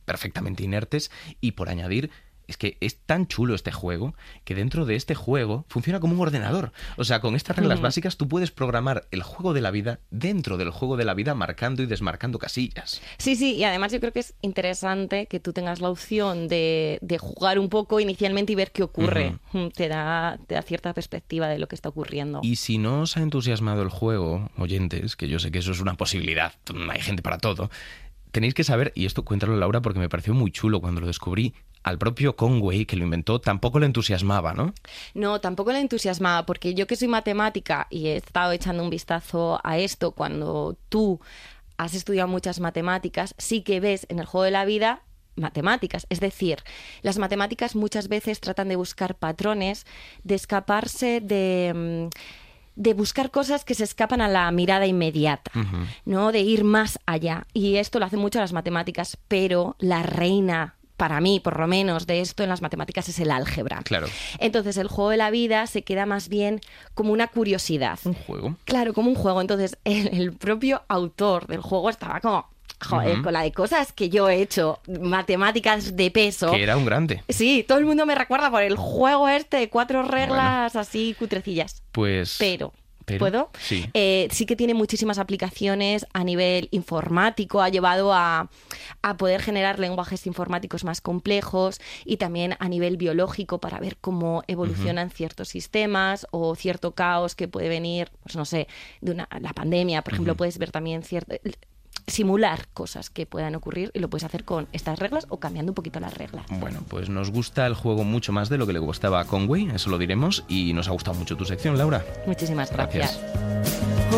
perfectamente inertes, y por añadir, es que es tan chulo este juego que dentro de este juego funciona como un ordenador. O sea, con estas reglas básicas tú puedes programar el juego de la vida dentro del juego de la vida, marcando y desmarcando casillas. Sí, y además yo creo que es interesante que tú tengas la opción de jugar un poco inicialmente y ver qué ocurre. Te da cierta perspectiva de lo que está ocurriendo. Y si no os ha entusiasmado el juego, oyentes, que yo sé que eso es una posibilidad, hay gente para todo, tenéis que saber, y esto cuéntalo Laura porque me pareció muy chulo cuando lo descubrí, al propio Conway, que lo inventó, tampoco le entusiasmaba, ¿no? No, tampoco le entusiasmaba, porque yo que soy matemática y he estado echando un vistazo a esto, cuando tú has estudiado muchas matemáticas, sí que ves en el juego de la vida matemáticas. Es decir, las matemáticas muchas veces tratan de buscar patrones, de escaparse de buscar cosas que se escapan a la mirada inmediata, ¿no? De ir más allá. Y esto lo hacen mucho las matemáticas, pero la reina, para mí, por lo menos, de esto en las matemáticas es el álgebra. Claro. Entonces, el juego de la vida se queda más bien como una curiosidad. ¿Un juego? Claro, como un juego. Entonces, el propio autor del juego estaba como... Joder, con la de cosas que yo he hecho, matemáticas de peso. Que era un grande. Sí, todo el mundo me recuerda por el juego este de 4 reglas así cutrecillas. Pues... Pero ¿puedo? Sí. Sí que tiene muchísimas aplicaciones a nivel informático, ha llevado a poder generar lenguajes informáticos más complejos y también a nivel biológico para ver cómo evolucionan ciertos sistemas o cierto caos que puede venir, pues no sé, de la pandemia, por ejemplo, puedes ver también simular cosas que puedan ocurrir y lo puedes hacer con estas reglas o cambiando un poquito las reglas. Bueno, pues nos gusta el juego mucho más de lo que le gustaba a Conway, eso lo diremos, y nos ha gustado mucho tu sección, Laura. Muchísimas gracias.